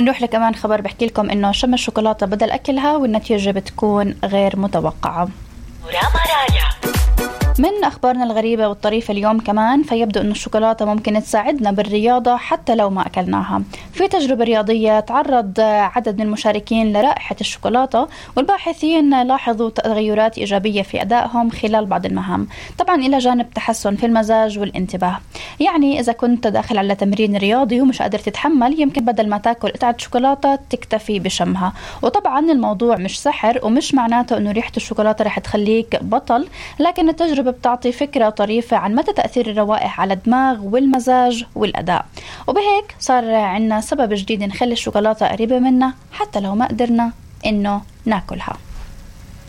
بنروح لكمان خبر بحكي لكم إنه شم الشوكولاتة بدل أكلها والنتيجة بتكون غير متوقعة. من أخبارنا الغريبة والطريفة اليوم كمان، فيبدو أن الشوكولاتة ممكن تساعدنا بالرياضة حتى لو ما أكلناها. في تجربة رياضية تعرض عدد من المشاركين لرائحة الشوكولاتة، والباحثين لاحظوا تغيرات إيجابية في أدائهم خلال بعض المهام، طبعا إلى جانب تحسن في المزاج والانتباه. يعني إذا كنت داخل على تمرين رياضي ومش قادر تتحمل، يمكن بدل ما تاكل قطعة شوكولاتة تكتفي بشمها. وطبعا الموضوع مش سحر، ومش معناته أنه ريحة الشوكولاتة رح تخليك بطل، لكن التجربة بتعطي فكرة طريفة عن مدى تأثير الروائح على الدماغ والمزاج والأداء. وبهيك صار عنا سبب جديد نخلي الشوكولاتة قريبة منا حتى لو ما قدرنا إنه ناكلها.